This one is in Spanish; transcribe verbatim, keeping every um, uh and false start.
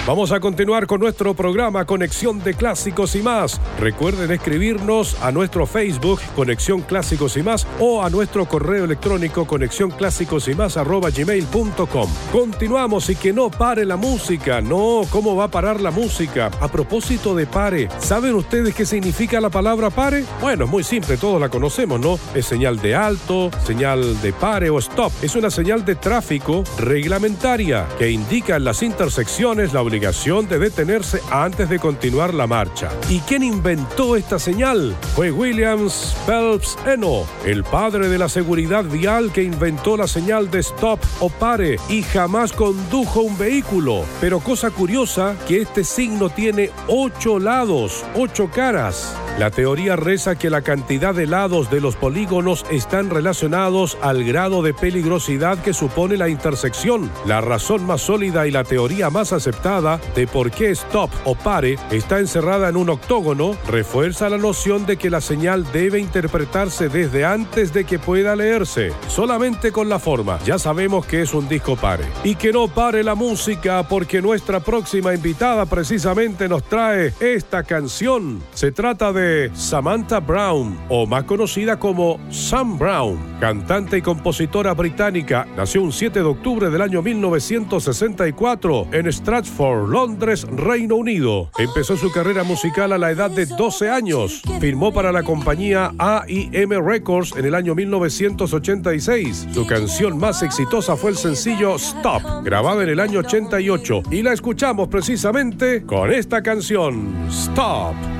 Vamos a continuar con nuestro programa Conexión de Clásicos y Más. Recuerden escribirnos a nuestro Facebook Conexión Clásicos y Más o a nuestro correo electrónico conexión clásicos y más arroba gmail punto com. Continuamos y que no pare la música. No, ¿cómo va a parar la música? A propósito de pare, ¿saben ustedes qué significa la palabra pare? Bueno, es muy simple, todos la conocemos, ¿no? Es señal de alto, señal de pare o stop. Es una señal de tráfico reglamentaria que indica en las intersecciones la obligación de detenerse antes de continuar la marcha. ¿Y quién inventó esta señal? Fue William Phelps Eno, el padre de la seguridad vial, que inventó la señal de stop o pare y jamás condujo un vehículo. Pero cosa curiosa, que este signo tiene ocho lados, ocho caras. La teoría reza que la cantidad de lados de los polígonos están relacionados al grado de peligrosidad que supone la intersección. La razón más sólida y la teoría más aceptada de por qué stop o pare está encerrada en un octógono refuerza la noción de que la señal debe interpretarse desde antes de que pueda leerse, solamente con la forma. Ya sabemos que es un disco pare. Y que no pare la música, porque nuestra próxima invitada precisamente nos trae esta canción. Se trata de Samantha Brown, o más conocida como Sam Brown, cantante y compositora británica. Nació un siete de octubre del año mil novecientos sesenta y cuatro en Stratford, Londres, Reino Unido. Empezó su carrera musical a la edad de doce años. Firmó para la compañía A y M Records en el año mil novecientos ochenta y seis. Su canción más exitosa fue el sencillo Stop, grabado en el año ochenta y ocho, y la escuchamos precisamente con esta canción, Stop.